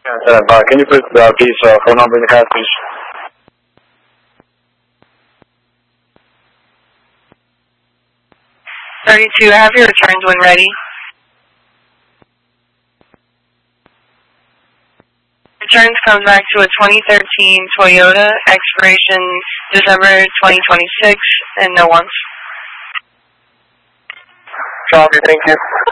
Can you put please phone number in the card, please? 32, have your returns when ready. Returns comes back to a 2013 Toyota, expiration December 2026, and no ones. Copy, thank you.